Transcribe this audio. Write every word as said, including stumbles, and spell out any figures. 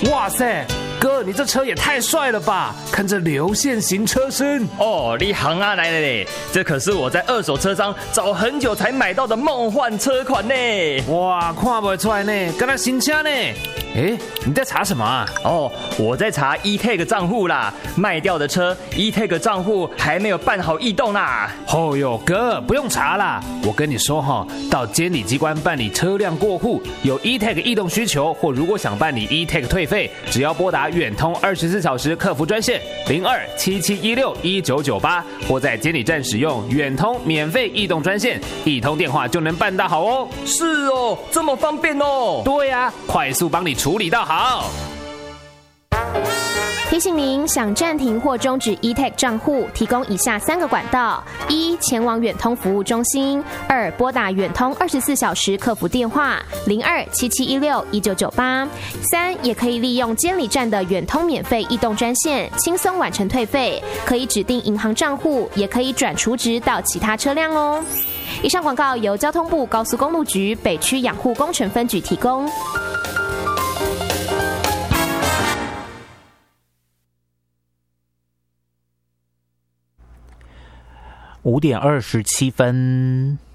哇塞，哥，你这车也太帅了吧！看这流线型车身。 哦，你行啊来了嘞，这可是我在二手车商找很久才买到的梦幻车款呢。 哇，看不出来呢，跟他新车呢。哎，你在查什么啊？ 哦，我在查 E-Tag 账户啦，卖掉的车 E-Tag 账户还没有办好异动啦。 哦哟，哥，不用查啦，我跟你说哈，到监理机关办理车辆过户，有 E-Tag 异动需求，或如果想办理 E-Tag 退费，只要拨打远通二十四小时客服专线零二七七一六一九九八，或在监理站使用远通免费异动专线，一通电话就能办到好哦。 是哦，这么方便哦。 对呀、啊，快速帮你处理到好。 提醒您，想暂停或终止 E-Tag 账户，提供以下三个管道：一、前往远通服务中心；二、拨打远通二十四小时客服电话零二七七一六一九九八；三、也可以利用监理站的远通免费异动专线，轻松完成退费，可以指定银行账户，也可以转储值到其他车辆哦。以上广告由交通部高速公路局北区养护工程分局提供。 五点二十七分。